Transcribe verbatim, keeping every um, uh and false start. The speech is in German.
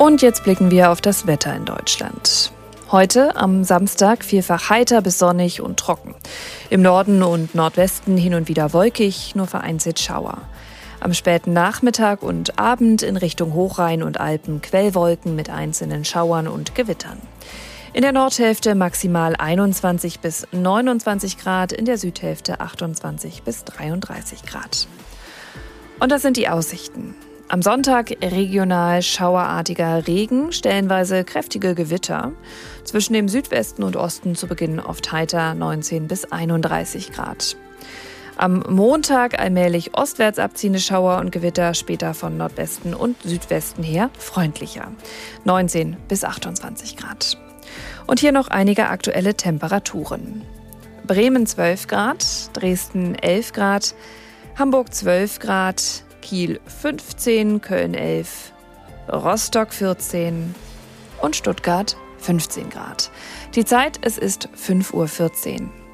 Und jetzt blicken wir auf das Wetter in Deutschland. Heute am Samstag vielfach heiter bis sonnig und trocken. Im Norden und Nordwesten hin und wieder wolkig, nur vereinzelt Schauer. Am späten Nachmittag und Abend in Richtung Hochrhein und Alpen Quellwolken mit einzelnen Schauern und Gewittern. In der Nordhälfte maximal einundzwanzig bis neunundzwanzig Grad, in der Südhälfte achtundzwanzig bis dreiunddreißig Grad. Und das sind die Aussichten. Am Sonntag regional schauerartiger Regen, stellenweise kräftige Gewitter. Zwischen dem Südwesten und Osten zu Beginn oft heiter neunzehn bis einunddreißig Grad. Am Montag allmählich ostwärts abziehende Schauer und Gewitter, später von Nordwesten und Südwesten her freundlicher. neunzehn bis achtundzwanzig Grad. Und hier noch einige aktuelle Temperaturen. Bremen zwölf Grad, Dresden elf Grad, Hamburg zwölf Grad, Kiel fünfzehn, Köln elf, Rostock vierzehn und Stuttgart fünfzehn Grad. Die Zeit, es ist fünf Uhr vierzehn.